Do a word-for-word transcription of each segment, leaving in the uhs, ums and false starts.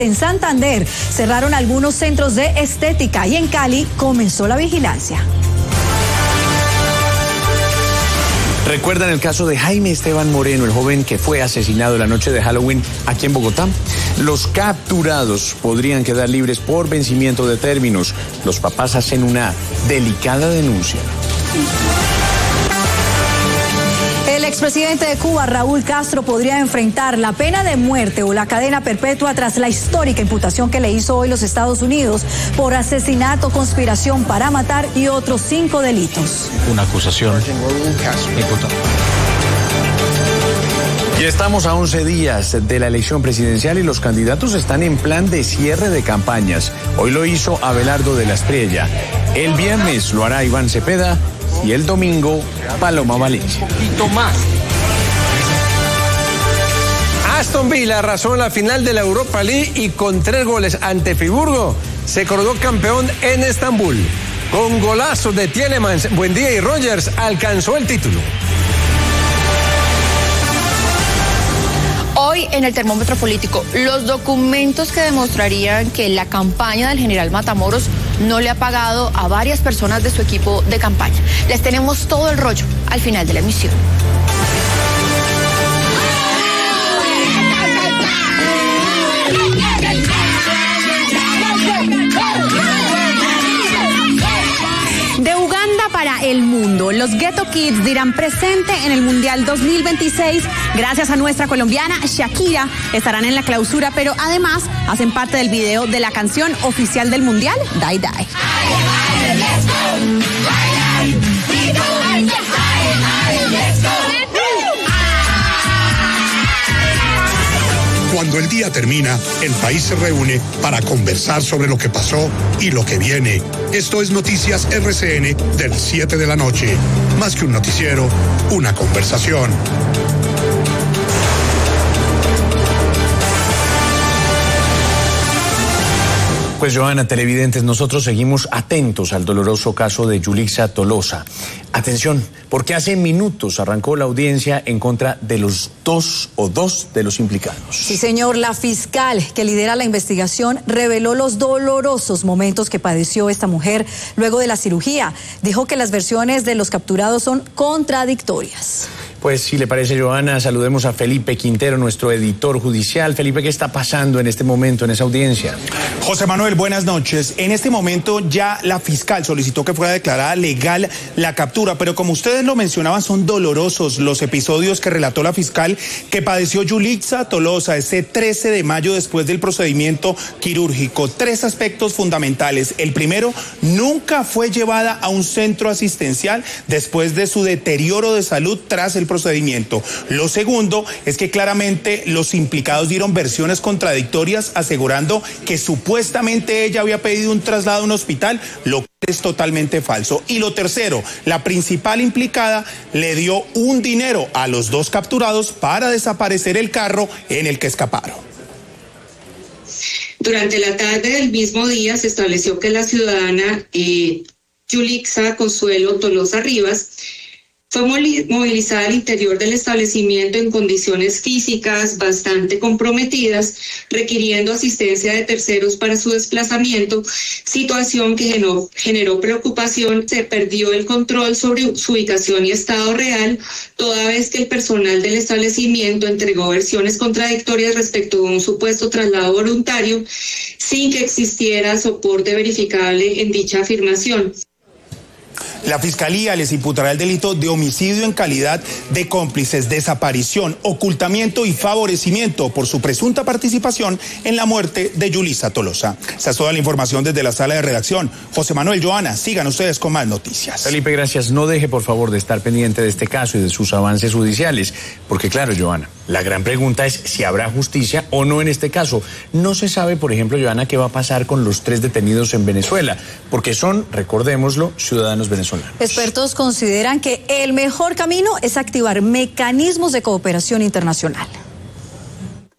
En Santander cerraron algunos centros de estética y en Cali comenzó la vigilancia. ¿Recuerdan el caso de Jaime Esteban Moreno, el joven que fue asesinado la noche de Halloween aquí en Bogotá? Los capturados podrían quedar libres por vencimiento de términos. Los papás hacen una delicada denuncia. El expresidente de Cuba, Raúl Castro, podría enfrentar la pena de muerte o la cadena perpetua tras la histórica imputación que le hizo hoy los Estados Unidos por asesinato, conspiración para matar y otros cinco delitos. Una acusación. Y estamos a once días de la elección presidencial y los candidatos están en plan de cierre de campañas. Hoy lo hizo Abelardo de la Estrella. El viernes lo hará Iván Cepeda. Y el domingo, Paloma Valencia. Un poquito más. Aston Villa arrasó en la final de la Europa League y con tres goles ante Friburgo se coronó campeón en Estambul. Con golazos de Tielemans, Buendía y Rogers alcanzó el título. Hoy en el termómetro político, los documentos que demostrarían que la campaña del general Matamoros no le ha pagado a varias personas de su equipo de campaña. Les tenemos todo el rollo al final de la emisión. De Uganda para el mundo, los Ghetto Kids dirán presente en el Mundial dos mil veintiséis. Gracias a nuestra colombiana Shakira, estarán en la clausura, pero además hacen parte del video de la canción oficial del Mundial, Die Die. Cuando el día termina, el país se reúne para conversar sobre lo que pasó y lo que viene. Esto es Noticias R C N de las siete de la noche. Más que un noticiero, una conversación. Pues Joana, televidentes, nosotros seguimos atentos al doloroso caso de Yulixa Tolosa. Atención, porque hace minutos arrancó la audiencia en contra de los dos o dos de los implicados. Sí, señor, la fiscal que lidera la investigación reveló los dolorosos momentos que padeció esta mujer luego de la cirugía. Dijo que las versiones de los capturados son contradictorias. Pues si le parece, Joana, saludemos a Felipe Quintero, nuestro editor judicial. Felipe, ¿qué está pasando en este momento en esa audiencia? José Manuel, buenas noches. En este momento ya la fiscal solicitó que fuera declarada legal la captura, pero como ustedes lo mencionaban, son dolorosos los episodios que relató la fiscal que padeció Yulixa Tolosa ese trece de mayo después del procedimiento quirúrgico. Tres aspectos fundamentales. El primero, nunca fue llevada a un centro asistencial después de su deterioro de salud tras el procedimiento. Lo segundo es que claramente los implicados dieron versiones contradictorias asegurando que supuestamente ella había pedido un traslado a un hospital, lo cual es totalmente falso. Y lo tercero, la principal implicada le dio un dinero a los dos capturados para desaparecer el carro en el que escaparon. Durante la tarde del mismo día se estableció que la ciudadana eh, Yulixa Consuelo Tolosa Rivas fue movilizada al interior del establecimiento en condiciones físicas bastante comprometidas, requiriendo asistencia de terceros para su desplazamiento, situación que generó, generó preocupación. Se perdió el control sobre su ubicación y estado real, toda vez que el personal del establecimiento entregó versiones contradictorias respecto a un supuesto traslado voluntario, sin que existiera soporte verificable en dicha afirmación. La Fiscalía les imputará el delito de homicidio en calidad de cómplices, desaparición, ocultamiento y favorecimiento por su presunta participación en la muerte de Yulixa Tolosa. Esa es toda la información desde la sala de redacción. José Manuel, Joana, sigan ustedes con más noticias. Felipe, gracias. No deje, por favor, de estar pendiente de este caso y de sus avances judiciales, porque claro, Joana, la gran pregunta es si habrá justicia o no en este caso. No se sabe, por ejemplo, Joana, qué va a pasar con los tres detenidos en Venezuela, porque son, recordémoslo, ciudadanos venezolanos. Expertos consideran que el mejor camino es activar mecanismos de cooperación internacional.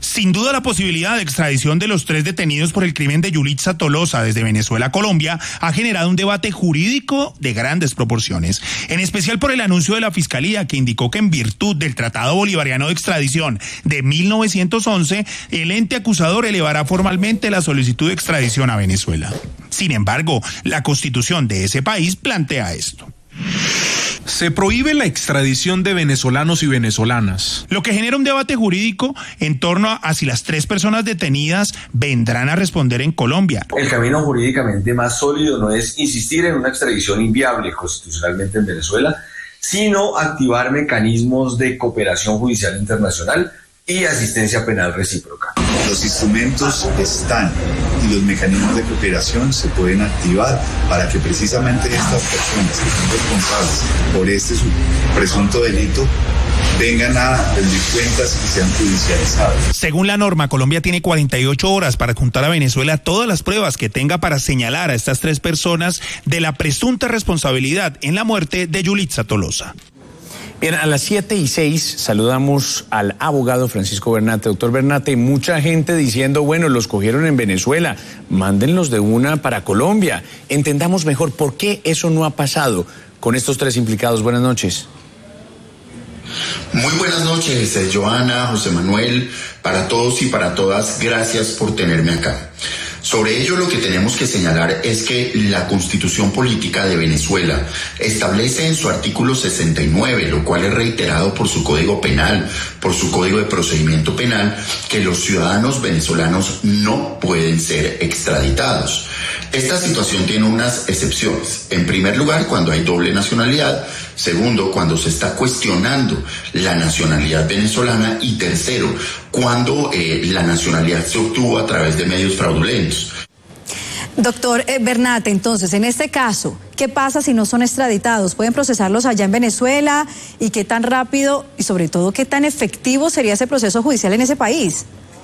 Sin duda, la posibilidad de extradición de los tres detenidos por el crimen de Yulitza Tolosa desde Venezuela a Colombia ha generado un debate jurídico de grandes proporciones, en especial por el anuncio de la Fiscalía, que indicó que en virtud del Tratado Bolivariano de Extradición de mil novecientos once, el ente acusador elevará formalmente la solicitud de extradición a Venezuela. Sin embargo, la Constitución de ese país plantea esto. Se prohíbe la extradición de venezolanos y venezolanas. Lo que genera un debate jurídico en torno a, a si las tres personas detenidas vendrán a responder en Colombia. El camino jurídicamente más sólido no es insistir en una extradición inviable constitucionalmente en Venezuela, sino activar mecanismos de cooperación judicial internacional y asistencia penal recíproca. Los instrumentos están y los mecanismos de cooperación se pueden activar para que precisamente estas personas que son responsables por este presunto delito vengan a rendir cuentas y sean judicializados. Según la norma, Colombia tiene cuarenta y ocho horas para juntar a Venezuela todas las pruebas que tenga para señalar a estas tres personas de la presunta responsabilidad en la muerte de Yulitza Tolosa. Bien, a las siete y seis saludamos al abogado Francisco Bernate. Doctor Bernate, mucha gente diciendo, bueno, los cogieron en Venezuela, mándenlos de una para Colombia. Entendamos mejor por qué eso no ha pasado con estos tres implicados. Buenas noches. Muy buenas noches, Joana, José Manuel, para todos y para todas, gracias por tenerme acá. Sobre ello, lo que tenemos que señalar es que la Constitución Política de Venezuela establece en su artículo sesenta y nueve, lo cual es reiterado por su Código Penal, por su Código de Procedimiento Penal, que los ciudadanos venezolanos no pueden ser extraditados. Esta situación tiene unas excepciones. En primer lugar, cuando hay doble nacionalidad. Segundo, cuando se está cuestionando la nacionalidad venezolana. Y tercero, cuando eh, la nacionalidad se obtuvo a través de medios fraudulentos. Doctor eh, Bernate, entonces, en este caso, ¿qué pasa si no son extraditados? ¿Pueden procesarlos allá en Venezuela? ¿Y qué tan rápido y sobre todo qué tan efectivo sería ese proceso judicial en ese país?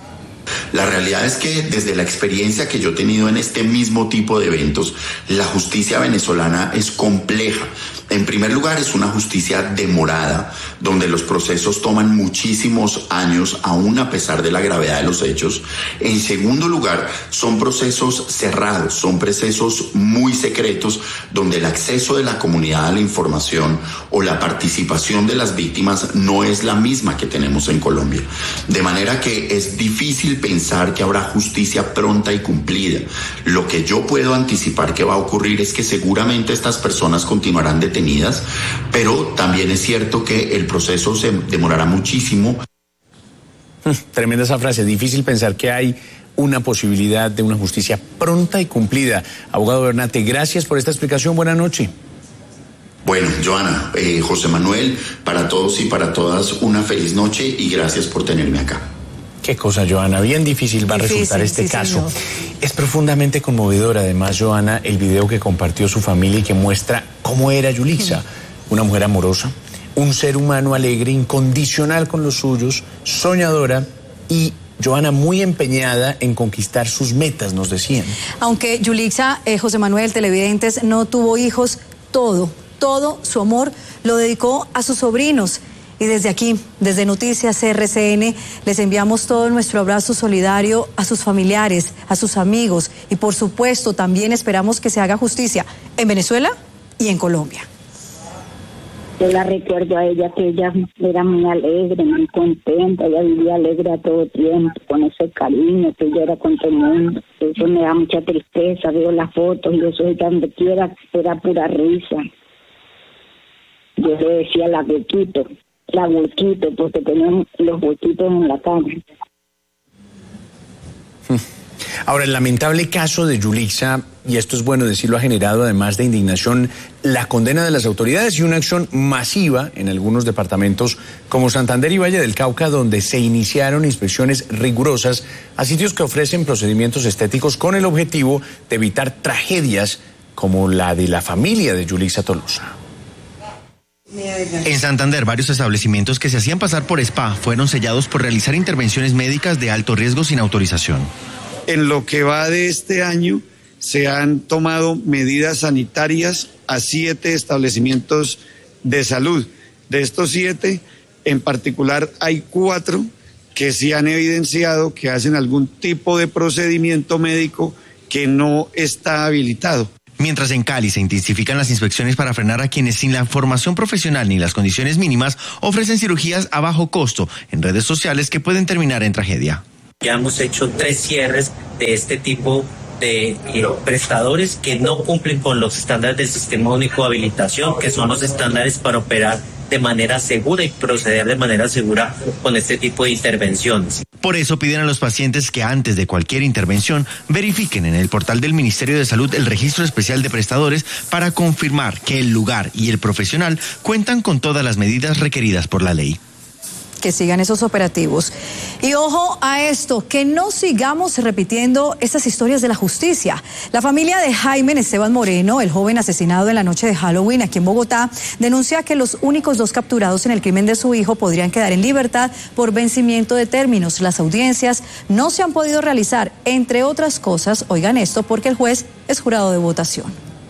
La realidad es que desde la experiencia que yo he tenido en este mismo tipo de eventos, la justicia venezolana es compleja. En primer lugar, es una justicia demorada, donde los procesos toman muchísimos años, aún a pesar de la gravedad de los hechos. En segundo lugar, son procesos cerrados, son procesos muy secretos, donde el acceso de la comunidad a la información o la participación de las víctimas no es la misma que tenemos en Colombia. De manera que es difícil pensar que habrá justicia pronta y cumplida. Lo que yo puedo anticipar que va a ocurrir es que seguramente estas personas continuarán detenidas, pero también es cierto que el proceso se demorará muchísimo. Tremenda esa frase, difícil pensar que hay una posibilidad de una justicia pronta y cumplida. Abogado Bernate, gracias por esta explicación, buena noche. Bueno, Joana, eh, José Manuel, para todos y para todas una feliz noche y gracias por tenerme acá. Qué cosa, Joana, bien difícil va a resultar este sí, caso. Señor. Es profundamente conmovedor, además, Joana, el video que compartió su familia y que muestra cómo era Yulitza, una mujer amorosa, un ser humano alegre, incondicional con los suyos, soñadora y, Joana, muy empeñada en conquistar sus metas, nos decían. Aunque Yulitza, eh, José Manuel, televidentes, no tuvo hijos, todo, todo su amor lo dedicó a sus sobrinos. Y desde aquí, desde Noticias R C N, les enviamos todo nuestro abrazo solidario a sus familiares, a sus amigos y por supuesto también esperamos que se haga justicia en Venezuela y en Colombia. Yo la recuerdo a ella que ella era muy alegre, muy contenta, ella vivía alegre a todo tiempo, con ese cariño que ella era con todo el mundo. Eso me da mucha tristeza, veo las fotos y eso de donde quiera era pura risa. Yo le decía la huequito. La huequito, porque tenían los huequitos en la cara. Ahora, el lamentable caso de Yulitza, y esto es bueno decirlo, ha generado además de indignación la condena de las autoridades y una acción masiva en algunos departamentos como Santander y Valle del Cauca, donde se iniciaron inspecciones rigurosas a sitios que ofrecen procedimientos estéticos con el objetivo de evitar tragedias como la de la familia de Yulitza Tolosa. En Santander, varios establecimientos que se hacían pasar por spa fueron sellados por realizar intervenciones médicas de alto riesgo sin autorización. En lo que va de este año, se han tomado medidas sanitarias a siete establecimientos de salud. De estos siete, en particular, hay cuatro que sí han evidenciado que hacen algún tipo de procedimiento médico que no está habilitado. Mientras en Cali se intensifican las inspecciones para frenar a quienes sin la formación profesional ni las condiciones mínimas ofrecen cirugías a bajo costo en redes sociales que pueden terminar en tragedia. Ya hemos hecho tres cierres de este tipo de eh, prestadores que no cumplen con los estándares del Sistema Único de Habilitación, que son los estándares para operar de manera segura y proceder de manera segura con este tipo de intervenciones. Por eso piden a los pacientes que antes de cualquier intervención verifiquen en el portal del Ministerio de Salud el registro especial de prestadores para confirmar que el lugar y el profesional cuentan con todas las medidas requeridas por la ley. Que sigan esos operativos. Y ojo a esto, que no sigamos repitiendo esas historias de la justicia. La familia de Jaime Esteban Moreno, el joven asesinado en la noche de Halloween aquí en Bogotá, denuncia que los únicos dos capturados en el crimen de su hijo podrían quedar en libertad por vencimiento de términos. Las audiencias no se han podido realizar, entre otras cosas, oigan esto, porque el juez es jurado de votación.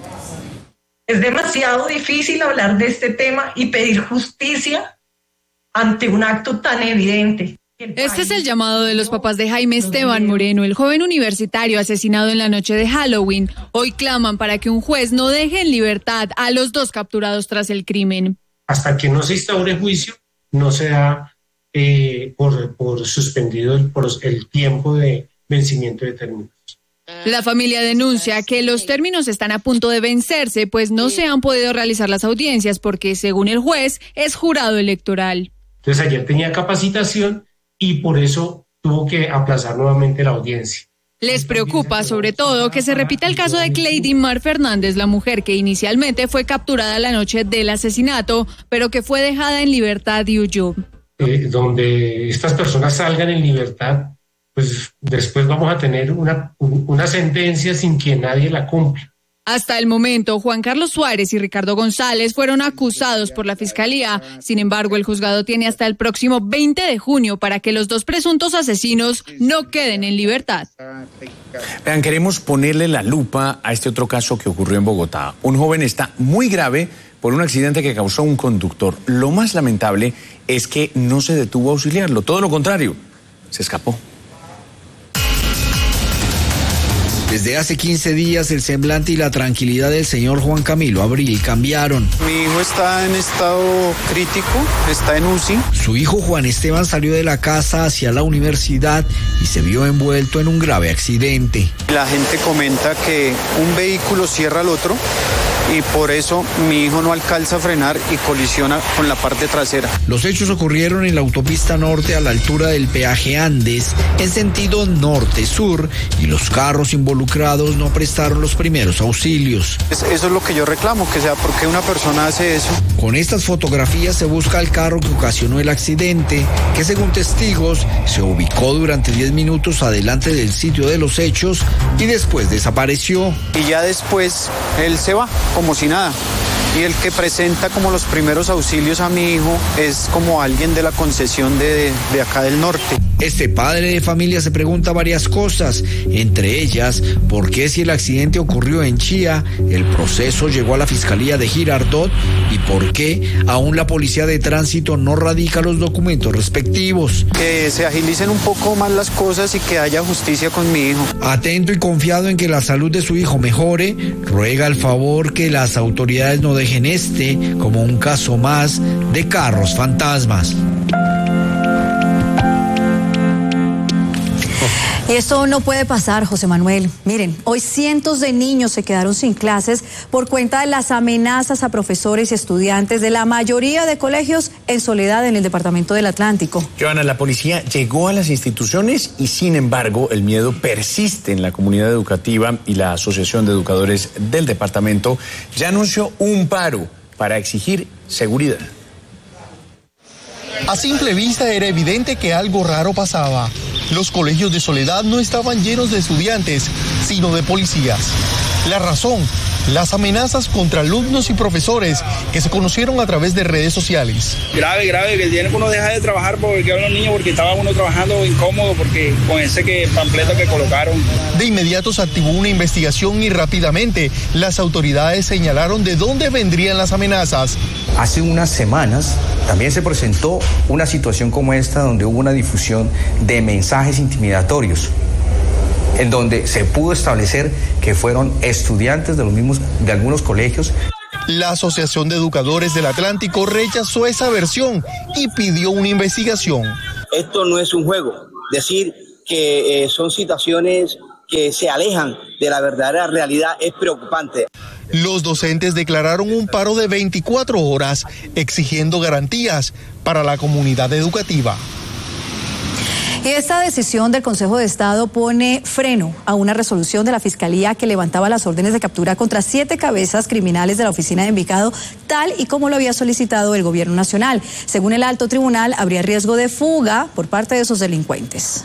Es demasiado difícil hablar de este tema y pedir justicia ante un acto tan evidente. Este es el llamado de los papás de Jaime Esteban Moreno, el joven universitario asesinado en la noche de Halloween. Hoy claman para que un juez no deje en libertad a los dos capturados tras el crimen. Hasta que no se instaure juicio, no se da eh, por, por suspendido el, por el tiempo de vencimiento de términos. La familia denuncia que los términos están a punto de vencerse, pues no se han podido realizar las audiencias porque, según el juez, es jurado electoral. Entonces ayer tenía capacitación y por eso tuvo que aplazar nuevamente la audiencia. Les preocupa sobre todo que se repita el caso de Cleidy Mar Fernández, la mujer que inicialmente fue capturada la noche del asesinato, pero que fue dejada en libertad y huyó. Eh, donde estas personas salgan en libertad, pues después vamos a tener una, una sentencia sin que nadie la cumpla. Hasta el momento, Juan Carlos Suárez y Ricardo González fueron acusados por la Fiscalía. Sin embargo, el juzgado tiene hasta el próximo veinte de junio para que los dos presuntos asesinos no queden en libertad. Vean, queremos ponerle la lupa a este otro caso que ocurrió en Bogotá. Un joven está muy grave por un accidente que causó un conductor. Lo más lamentable es que no se detuvo a auxiliarlo, todo lo contrario, se escapó. Desde hace quince días el semblante y la tranquilidad del señor Juan Camilo Abril cambiaron. Mi hijo está en estado crítico, está en U C I. Su hijo Juan Esteban salió de la casa hacia la universidad y se vio envuelto en un grave accidente. La gente comenta que un vehículo cierra al otro y por eso mi hijo no alcanza a frenar y colisiona con la parte trasera. Los hechos ocurrieron en la autopista norte a la altura del peaje Andes, en sentido norte-sur, y los carros involucrados no prestaron los primeros auxilios. Eso es lo que yo reclamo, que sea porque una persona hace eso. Con estas fotografías se busca el carro que ocasionó el accidente, que según testigos se ubicó durante diez minutos adelante del sitio de los hechos y después desapareció. Y ya después él se va como si nada. Y el que presenta como los primeros auxilios a mi hijo es como alguien de la concesión de, de acá del norte. Este padre de familia se pregunta varias cosas, entre ellas, ¿por qué si el accidente ocurrió en Chía, el proceso llegó a la Fiscalía de Girardot y por qué aún la Policía de Tránsito no radica los documentos respectivos? Que se agilicen un poco más las cosas y que haya justicia con mi hijo. Atento y confiado en que la salud de su hijo mejore, ruega el favor que las autoridades no dejen este como un caso más de carros fantasmas. Y esto no puede pasar, José Manuel. Miren, hoy cientos de niños se quedaron sin clases por cuenta de las amenazas a profesores y estudiantes de la mayoría de colegios en Soledad, en el departamento del Atlántico. Joana, la policía llegó a las instituciones y, sin embargo, el miedo persiste en la comunidad educativa y la Asociación de Educadores del departamento ya anunció un paro para exigir seguridad. A simple vista era evidente que algo raro pasaba. Los colegios de Soledad no estaban llenos de estudiantes, sino de policías. La razón, las amenazas contra alumnos y profesores que se conocieron a través de redes sociales. Grave, grave, que el día que uno deja de trabajar porque quedan los niños, porque estaba uno trabajando incómodo, porque con ese que panfleto que colocaron. De inmediato se activó una investigación y rápidamente las autoridades señalaron de dónde vendrían las amenazas. Hace unas semanas también se presentó una situación como esta donde hubo una difusión de mensajes intimidatorios, en donde se pudo establecer que fueron estudiantes de los mismos, de algunos colegios. La Asociación de Educadores del Atlántico rechazó esa versión y pidió una investigación. Esto no es un juego. Decir que eh, son situaciones que se alejan de la verdadera realidad es preocupante. Los docentes declararon un paro de veinticuatro horas, exigiendo garantías para la comunidad educativa. Y esta decisión del Consejo de Estado pone freno a una resolución de la Fiscalía que levantaba las órdenes de captura contra siete cabezas criminales de la oficina de Envigado, tal y como lo había solicitado el Gobierno Nacional. Según el alto tribunal, habría riesgo de fuga por parte de esos delincuentes.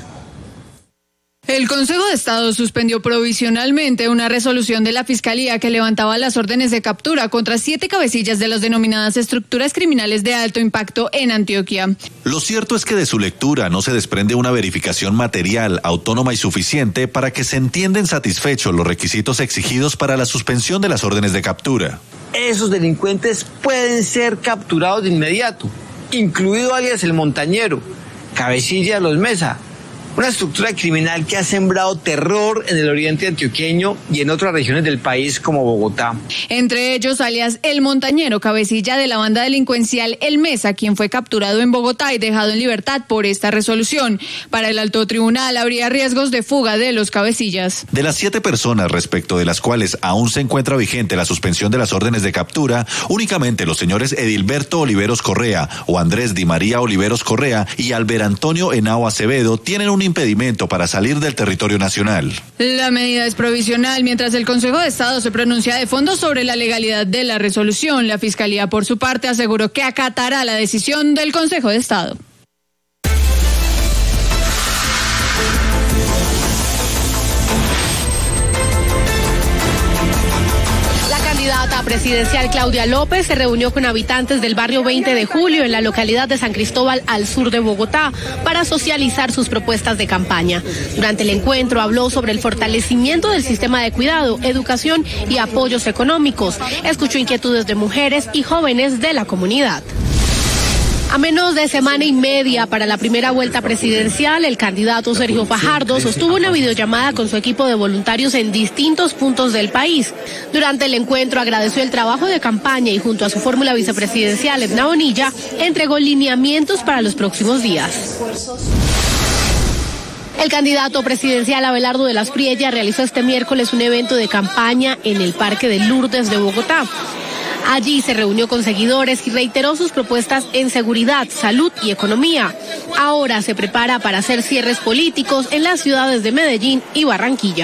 El Consejo de Estado suspendió provisionalmente una resolución de la Fiscalía que levantaba las órdenes de captura contra siete cabecillas de las denominadas estructuras criminales de alto impacto en Antioquia. Lo cierto es que de su lectura no se desprende una verificación material, autónoma y suficiente para que se entiendan satisfechos los requisitos exigidos para la suspensión de las órdenes de captura. Esos delincuentes pueden ser capturados de inmediato, incluido alias el Montañero, cabecilla de los Mesa, una estructura criminal que ha sembrado terror en el oriente antioqueño y en otras regiones del país como Bogotá. Entre ellos, alias El Montañero, cabecilla de la banda delincuencial El Mesa, quien fue capturado en Bogotá y dejado en libertad por esta resolución. Para el alto tribunal habría riesgos de fuga de los cabecillas. De las siete personas respecto de las cuales aún se encuentra vigente la suspensión de las órdenes de captura, únicamente los señores Edilberto Oliveros Correa o Andrés Di María Oliveros Correa y Alber Antonio Henao Acevedo tienen un impedimento para salir del territorio nacional. La medida es provisional mientras el Consejo de Estado se pronuncia de fondo sobre la legalidad de la resolución. La Fiscalía, por su parte, aseguró que acatará la decisión del Consejo de Estado. La candidata presidencial Claudia López se reunió con habitantes del barrio veinte de julio en la localidad de San Cristóbal al sur de Bogotá para socializar sus propuestas de campaña. Durante el encuentro habló sobre el fortalecimiento del sistema de cuidado, educación y apoyos económicos. Escuchó inquietudes de mujeres y jóvenes de la comunidad. A menos de semana y media para la primera vuelta presidencial, el candidato Sergio Fajardo sostuvo una videollamada con su equipo de voluntarios en distintos puntos del país. Durante el encuentro agradeció el trabajo de campaña y junto a su fórmula vicepresidencial, Edna Bonilla, entregó lineamientos para los próximos días. El candidato presidencial Abelardo de las Priellas realizó este miércoles un evento de campaña en el Parque de Lourdes de Bogotá. Allí se reunió con seguidores y reiteró sus propuestas en seguridad, salud y economía. Ahora se prepara para hacer cierres políticos en las ciudades de Medellín y Barranquilla.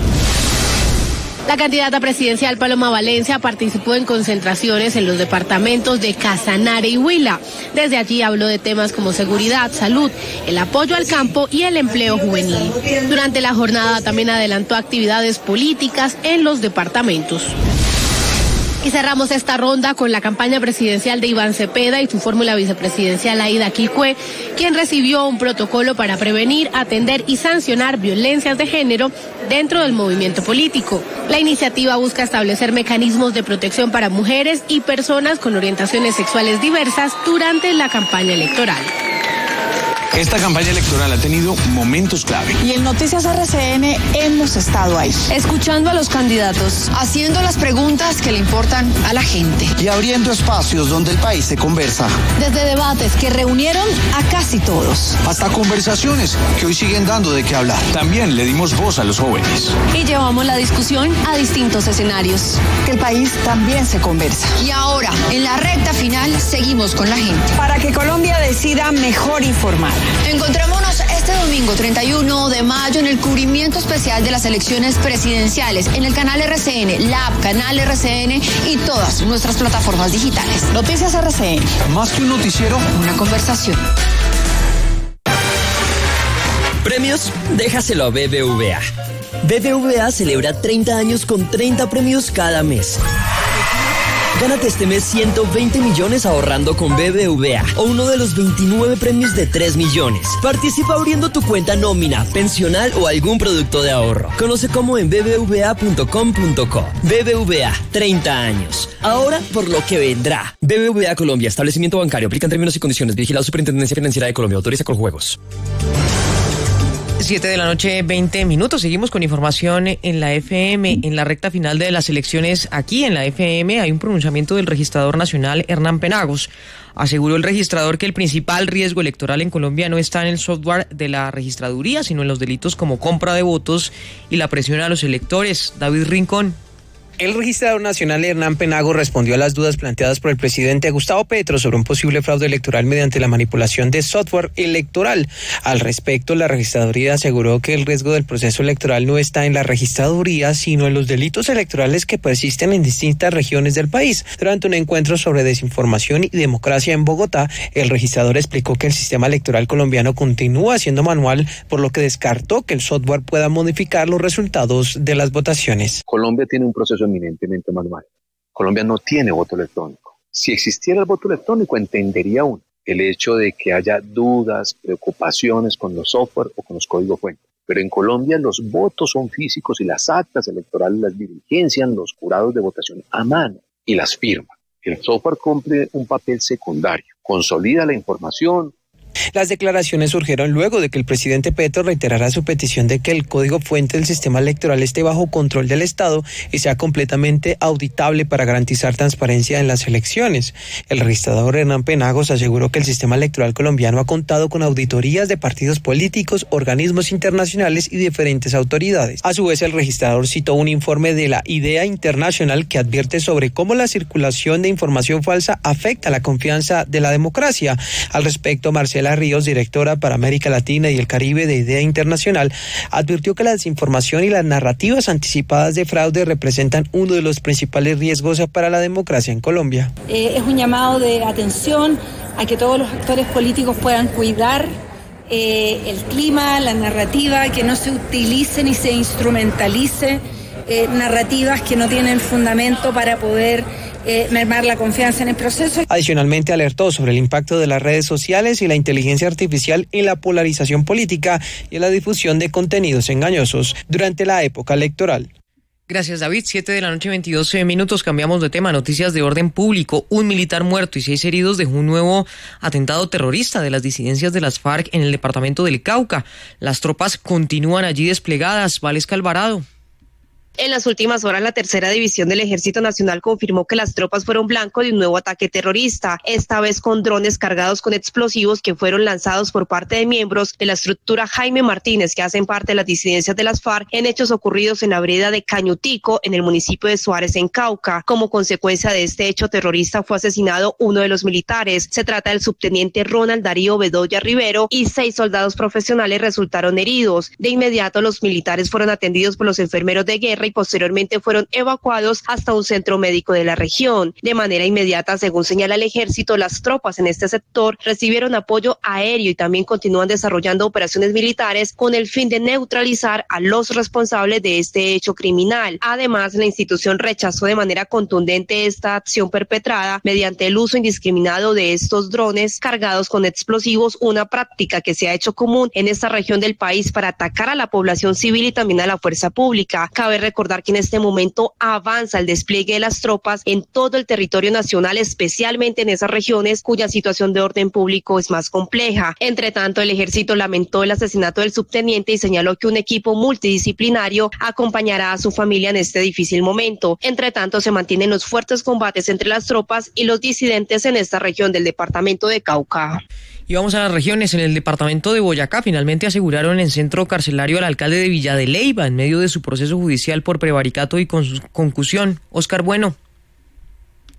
La candidata presidencial Paloma Valencia participó en concentraciones en los departamentos de Casanare y Huila. Desde allí habló de temas como seguridad, salud, el apoyo al campo y el empleo juvenil. Durante la jornada también adelantó actividades políticas en los departamentos. Y cerramos esta ronda con la campaña presidencial de Iván Cepeda y su fórmula vicepresidencial Aida Quilcue, quien recibió un protocolo para prevenir, atender y sancionar violencias de género dentro del movimiento político. La iniciativa busca establecer mecanismos de protección para mujeres y personas con orientaciones sexuales diversas durante la campaña electoral. Esta campaña electoral ha tenido momentos clave. Y en Noticias R C N hemos estado ahí, escuchando a los candidatos, haciendo las preguntas que le importan a la gente. Y abriendo espacios donde el país se conversa. Desde debates que reunieron a casi todos. Hasta conversaciones que hoy siguen dando de qué hablar. También le dimos voz a los jóvenes. Y llevamos la discusión a distintos escenarios. Que el país también se conversa. Y ahora, en la recta final, seguimos con la gente. Para que Colombia decida mejor informada. Encontrémonos este domingo treinta y uno de mayo en el cubrimiento especial de las elecciones presidenciales en el canal R C N, la app Canal R C N y todas nuestras plataformas digitales. Noticias R C N. Más que un noticiero, una conversación. Premios, déjaselo a B B V A. B B V A celebra treinta años con treinta premios cada mes. Gánate este mes ciento veinte millones ahorrando con B B V A o uno de los veintinueve premios de tres millones. Participa abriendo tu cuenta nómina, pensional o algún producto de ahorro. Conoce cómo en b b v a punto com punto co. B B V A, treinta años. Ahora por lo que vendrá. B B V A Colombia, establecimiento bancario. Aplican términos y condiciones. Vigilado Superintendencia Financiera de Colombia. Autoriza con juegos. Siete de la noche, veinte minutos. Seguimos con información en la F M. En la recta final de las elecciones aquí en la F M hay un pronunciamiento del registrador nacional Hernán Penagos. Aseguró el registrador que el principal riesgo electoral en Colombia no está en el software de la registraduría, sino en los delitos como compra de votos y la presión a los electores. David Rincón. El registrador nacional Hernán Penagos respondió a las dudas planteadas por el presidente Gustavo Petro sobre un posible fraude electoral mediante la manipulación de software electoral. Al respecto, la registraduría aseguró que el riesgo del proceso electoral no está en la registraduría, sino en los delitos electorales que persisten en distintas regiones del país. Durante un encuentro sobre desinformación y democracia en Bogotá, el registrador explicó que el sistema electoral colombiano continúa siendo manual, por lo que descartó que el software pueda modificar los resultados de las votaciones. Colombia tiene un proceso eminentemente manual. Colombia no tiene voto electrónico. Si existiera el voto electrónico, entendería uno el hecho de que haya dudas, preocupaciones con los software o con los códigos fuentes. Pero en Colombia los votos son físicos y las actas electorales las diligencian los jurados de votación a mano y las firman. El software cumple un papel secundario, consolida la información. Las declaraciones surgieron luego de que el presidente Petro reiterara su petición de que el código fuente del sistema electoral esté bajo control del Estado y sea completamente auditable para garantizar transparencia en las elecciones. El registrador Hernán Penagos aseguró que el sistema electoral colombiano ha contado con auditorías de partidos políticos, organismos internacionales y diferentes autoridades. A su vez, el registrador citó un informe de la IDEA International que advierte sobre cómo la circulación de información falsa afecta la confianza de la democracia. Al respecto, Marcela Ríos, directora para América Latina y el Caribe de IDEA Internacional, advirtió que la desinformación y las narrativas anticipadas de fraude representan uno de los principales riesgos para la democracia en Colombia. Eh, es un llamado de atención a que todos los actores políticos puedan cuidar eh, el clima, la narrativa, que no se utilice ni se instrumentalice eh, narrativas que no tienen fundamento para poder Eh, mermar la confianza en el proceso. Adicionalmente alertó sobre el impacto de las redes sociales y la inteligencia artificial en la polarización política y en la difusión de contenidos engañosos durante la época electoral. Gracias, David. Siete de la noche, veintidós minutos. Cambiamos de tema. Noticias de orden público. Un militar muerto y seis heridos dejó un nuevo atentado terrorista de las disidencias de las FARC en el departamento del Cauca. Las tropas continúan allí desplegadas. Valesca Alvarado. En las últimas horas, la tercera división del Ejército Nacional confirmó que las tropas fueron blanco de un nuevo ataque terrorista, esta vez con drones cargados con explosivos que fueron lanzados por parte de miembros de la estructura Jaime Martínez, que hacen parte de las disidencias de las FARC, en hechos ocurridos en la vereda de Cañutico, en el municipio de Suárez, en Cauca. Como consecuencia de este hecho terrorista fue asesinado uno de los militares. Se trata del subteniente Ronald Darío Bedoya Rivero, y seis soldados profesionales resultaron heridos. De inmediato, los militares fueron atendidos por los enfermeros de guerra y posteriormente fueron evacuados hasta un centro médico de la región. De manera inmediata, según señala el ejército, las tropas en este sector recibieron apoyo aéreo y también continúan desarrollando operaciones militares con el fin de neutralizar a los responsables de este hecho criminal. Además, la institución rechazó de manera contundente esta acción perpetrada mediante el uso indiscriminado de estos drones cargados con explosivos, una práctica que se ha hecho común en esta región del país para atacar a la población civil y también a la fuerza pública. Cabe recordar que en este momento avanza el despliegue de las tropas en todo el territorio nacional, especialmente en esas regiones cuya situación de orden público es más compleja. Entre tanto, el ejército lamentó el asesinato del subteniente y señaló que un equipo multidisciplinario acompañará a su familia en este difícil momento. Entre tanto, se mantienen los fuertes combates entre las tropas y los disidentes en esta región del departamento de Cauca. Y vamos a las regiones. En el departamento de Boyacá finalmente aseguraron en centro carcelario al alcalde de Villa de Leyva en medio de su proceso judicial por prevaricato y concusión. Oscar Bueno.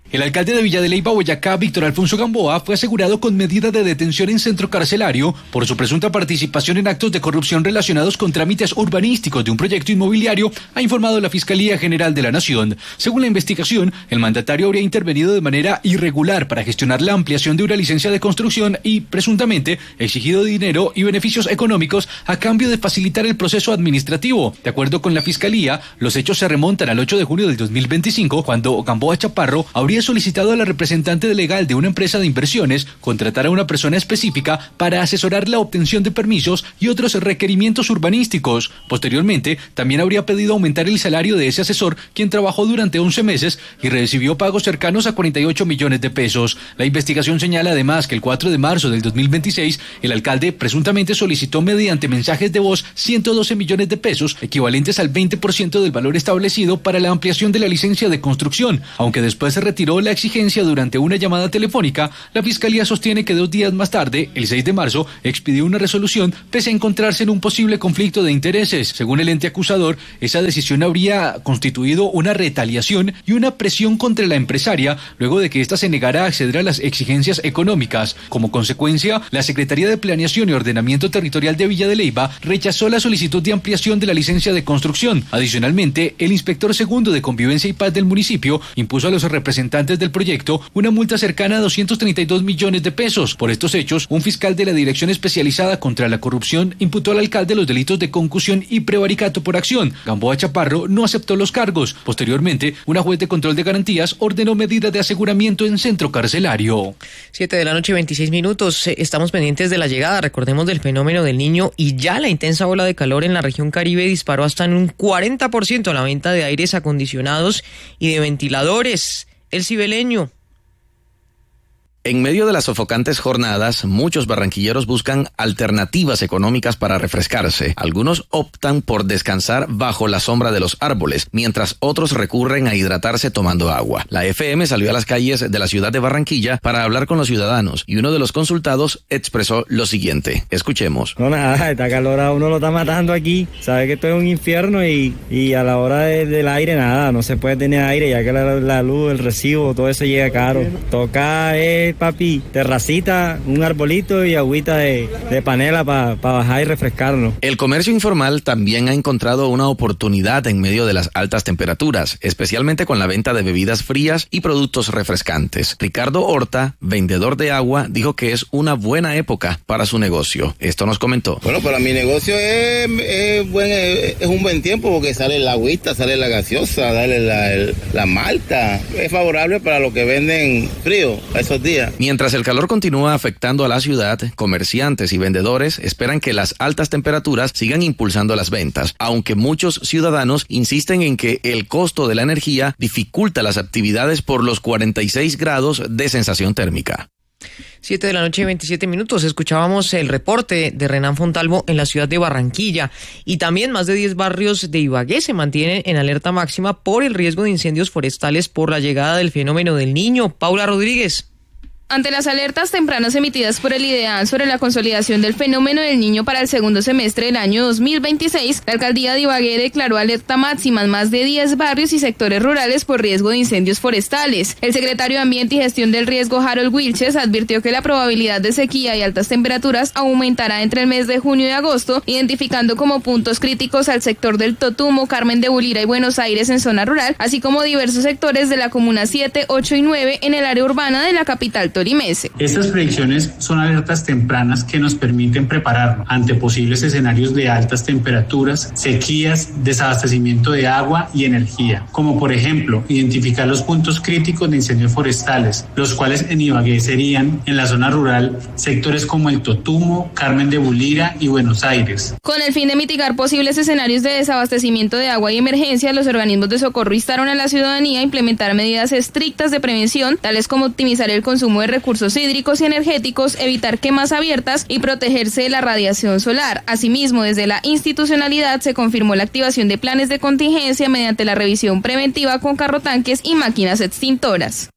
El alcalde de Villa de Leyva, Boyacá, Víctor Alfonso Gamboa, fue asegurado con medida de detención en centro carcelario por su presunta participación en actos de corrupción relacionados con trámites urbanísticos de un proyecto inmobiliario, ha informado la Fiscalía General de la Nación. Según la investigación, el mandatario habría intervenido de manera irregular para gestionar la ampliación de una licencia de construcción y, presuntamente, exigido dinero y beneficios económicos a cambio de facilitar el proceso administrativo. De acuerdo con la Fiscalía, los hechos se remontan al ocho de junio del dos mil veinticinco, cuando Gamboa Chaparro habría solicitado a la representante legal de una empresa de inversiones contratar a una persona específica para asesorar la obtención de permisos y otros requerimientos urbanísticos. Posteriormente, también habría pedido aumentar el salario de ese asesor, quien trabajó durante once meses y recibió pagos cercanos a cuarenta y ocho millones de pesos. La investigación señala además que el cuatro de marzo del dos mil veintiséis, el alcalde presuntamente solicitó mediante mensajes de voz ciento doce millones de pesos, equivalentes al veinte por ciento del valor establecido para la ampliación de la licencia de construcción, aunque después se retiró la exigencia durante una llamada telefónica. La Fiscalía sostiene que dos días más tarde, el seis de marzo, expidió una resolución pese a encontrarse en un posible conflicto de intereses. Según el ente acusador, esa decisión habría constituido una retaliación y una presión contra la empresaria luego de que ésta se negara a acceder a las exigencias económicas. Como consecuencia, la Secretaría de Planeación y Ordenamiento Territorial de Villa de Leyva rechazó la solicitud de ampliación de la licencia de construcción. Adicionalmente, el inspector segundo de Convivencia y Paz del municipio impuso a los representantes del proyecto una multa cercana a doscientos treinta y dos millones de pesos. Por estos hechos, un fiscal de la Dirección Especializada contra la Corrupción imputó al alcalde los delitos de concusión y prevaricato por acción. Gamboa Chaparro no aceptó los cargos. Posteriormente, una juez de control de garantías ordenó medida de aseguramiento en centro carcelario. Siete de la noche, veintiséis minutos. Estamos pendientes de la llegada, recordemos, del fenómeno del Niño, y ya la intensa ola de calor en la región Caribe disparó hasta en un cuarenta por ciento la venta de aires acondicionados y de ventiladores. El Cibeleño. En medio de las sofocantes jornadas, muchos barranquilleros buscan alternativas económicas para refrescarse. Algunos optan por descansar bajo la sombra de los árboles, mientras otros recurren a hidratarse tomando agua. La F M salió a las calles de la ciudad de Barranquilla para hablar con los ciudadanos, y uno de los consultados expresó lo siguiente. Escuchemos. No, nada, esta calor a uno lo está matando aquí. Sabe que esto es un infierno y, y a la hora de, del aire, nada, no se puede tener aire, ya que la, la luz, el recibo, todo eso llega caro. Toca eh, papi, terracita, un arbolito y agüita de, de panela para pa bajar y refrescarnos. El comercio informal también ha encontrado una oportunidad en medio de las altas temperaturas, especialmente con la venta de bebidas frías y productos refrescantes. Ricardo Horta, vendedor de agua, dijo que es una buena época para su negocio. Esto nos comentó. Bueno, para mi negocio es, es, buen, es, es un buen tiempo porque sale la agüita, sale la gaseosa, sale la, el, la malta. Es favorable para los que venden frío a esos días. Mientras el calor continúa afectando a la ciudad, comerciantes y vendedores esperan que las altas temperaturas sigan impulsando las ventas, aunque muchos ciudadanos insisten en que el costo de la energía dificulta las actividades por los cuarenta y seis grados de sensación térmica. Siete de la noche, veintisiete minutos. Escuchábamos el reporte de Renan Fontalvo en la ciudad de Barranquilla, y también más de diez barrios de Ibagué se mantienen en alerta máxima por el riesgo de incendios forestales por la llegada del fenómeno del Niño. Paula Rodríguez. Ante las alertas tempranas emitidas por el IDEAN sobre la consolidación del fenómeno del Niño para el segundo semestre del año dos mil veintiséis, la alcaldía de Ibagué declaró alerta máxima en más de diez barrios y sectores rurales por riesgo de incendios forestales. El secretario de Ambiente y Gestión del Riesgo, Harold Wilches, advirtió que la probabilidad de sequía y altas temperaturas aumentará entre el mes de junio y agosto, identificando como puntos críticos al sector del Totumo, Carmen de Bulira y Buenos Aires en zona rural, así como diversos sectores de la comuna siete, ocho y nueve en el área urbana de la capital torimese. Estas predicciones son alertas tempranas que nos permiten prepararnos ante posibles escenarios de altas temperaturas, sequías, desabastecimiento de agua y energía, como por ejemplo identificar los puntos críticos de incendios forestales, los cuales en Ibagué serían en la zona rural sectores como el Totumo, Carmen de Bulira y Buenos Aires. Con el fin de mitigar posibles escenarios de desabastecimiento de agua y emergencia, los organismos de socorro instaron a la ciudadanía a implementar medidas estrictas de prevención, tales como optimizar el consumo de recursos hídricos y energéticos, evitar quemas abiertas y protegerse de la radiación solar. Asimismo, desde la institucionalidad se confirmó la activación de planes de contingencia mediante la revisión preventiva con carrotanques y máquinas extintoras.